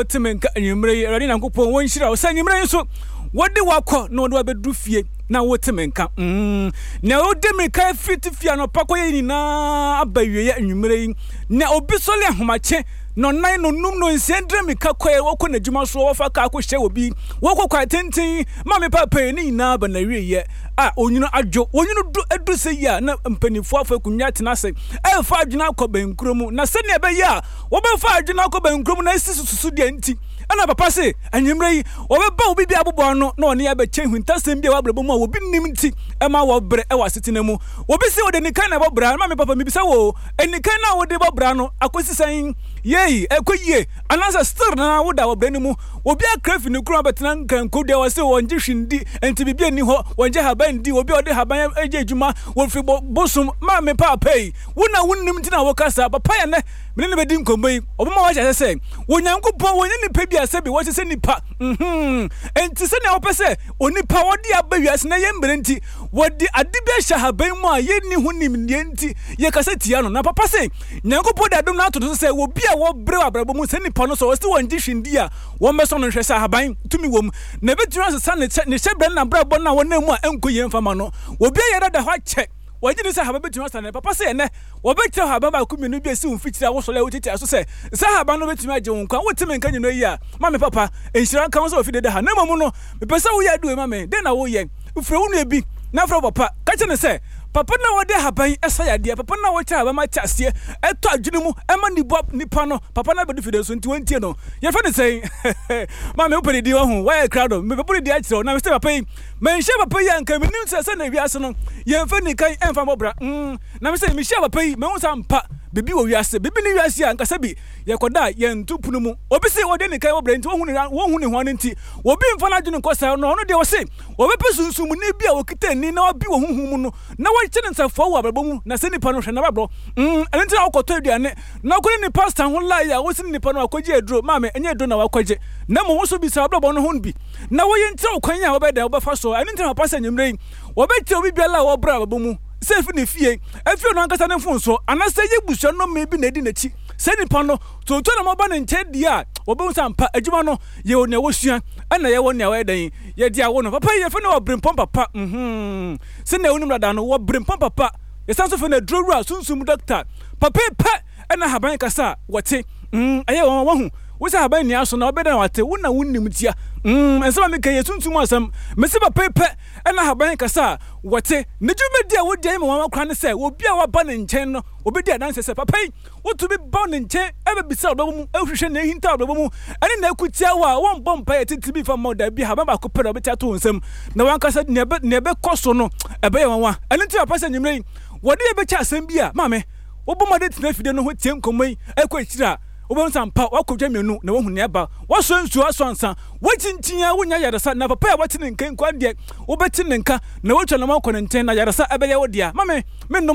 temenka anwumre rani nankopon won hira wo sanwumre nso wode wakọ na wode abedu fie na wo temenka na wo demenka fitifia no pakoye nyina abawie anwumre na obi sole ahomache no nan no num no nsendre meka koye wokọ na djuma so wo fa ka akọhye obi wokọ kwa tenten ma me papa ni na ba na wieye onyino adwo onyino edu se ya na mpanifo afa kunnya tenase e fa adwuna akọ bankrom na se ne be ya wo be fa adwuna akọ bankrom na sisusu de nti ana papa se anwumre yi wo be ba obi bia bobo no na one ya be che huntasem bia wabrebo mu a obi nim nti e ma wo bre e wasetena mu obi se wo de nikan na bobra ma me papa mi bisa wo enikan na wo de bobra no akosisan yei ekoyie anasa stir na wo da wo bre ni mu obi akrafi ni kura betena nkanko de wo se wonje hwindi enti bibia ni ho wonje haban di obi ode haban eje adwuma wo fi bosum ma me papa yi wona wonnim nti na wo kasa papa ya ne me ne bedi nkombo yi obama wa cha se wonyankopon wonye ni pa bia se bi wo se nipa enti se na wo pese onipa wodi abawiase na ye mbere nti wodi adibia sha haban mu a ye ni hunim ne nti ye kasa tia no na papa se nyankopon da dum na to se wo bia wo bre abrabo mu se nipa no so wo se wonje hwindi a wo meso no hwese haban tumi wom na betuma se ne shebre na brabo na wona mu a enkoye mfama no wo bia ye da ho che wajini sa haba betuma sa papa se ne wo betira haba ba kuminu bi esi unfitira wo sole wo tete aso se sa haba no betuma agye won kwa wo temenka nyino yi a ma me papa enhira kan so ofide de ha na mamu no me pesa wo ya duwe ma me de na wo ye ufre wo no ebi na fra papa ka che ne se papa na wo de haban esa ya de papa na wo cha haba ma cha se eto adwene mu e ma nipa no papa na bedu fide so nti wontie no ye fa ne sei ma me opere di wo hu wa e crowd me papa di a kire na me se papa yi me she papa yi anka me nim se na wiase no ye fa ni kan emfa mobra na me se me she papa yi me hu sa mpa bibi wo wiase bibi ni wiase anka sabi ye koda ye ntupunu mu obi se wo de ni kan mobra nti wo hu ni ho nti obi mfa na adwene kosa no no de wo se obi pesunsu mu ni bia wo kita ni na obi wo huhu mu no na wo kye ne nsafo wo abrabo mu na se nipa no hwe na babro ene nti na wokoto aduane na ko ni pastor ho la ya wo se nipa no akogye aduro ma me enye aduro na wakogye na mo wo so bi sa abrabo no ho nbi na wo ye ntra okwan ya wo be da wo be fa so ene nti na pastor nyimre wo be tie obi bia la wo bra babbo mu safe ni fie afie no ankasa ne mfonso anase ye busua no me bi na di nachi se nipa no to na mo ba ne nche dia obo sampa adwuma no ye wo ne wo sua ana ye wo ne wo edan ye dia wo no papa ye fe no brimpom papa se na wonum dada no wo brimpom papa ye sanso fe na drowura sunsum doctor papa pe ana haban kasa wote aye wo hu wo se haban ni aso na obeda wate wo na wonnim tia ensema me kan ye sunsum asam me se papa pe ana haban kasa wote ne dwumedia wo dia me wa kra ne se obi a wa ba ne nchen no obedi adanse se papa wo to be ba ne nchen ebe bisa obo mu ehwehwe na hinta obo mu ane na akutia wa won bompa ye titibi fa moda bi haban ba ko pere obi tia to nsam na wan kasa ne be koso no ebe ye wanwa ane ti papa se nyimre wode ye be cha asem bi a mame wo bomade tina fide no ho tie nkomai ekwa chira obo sampa wakodwa menu na wo hu ne ba wo so nsu aso ansa wo chinchin wo nya yaresa na papa ya wati ne nkan kwa de wo beti ne nka na wo twa na makọ ne nten na yaresa ebe ye wo dia mame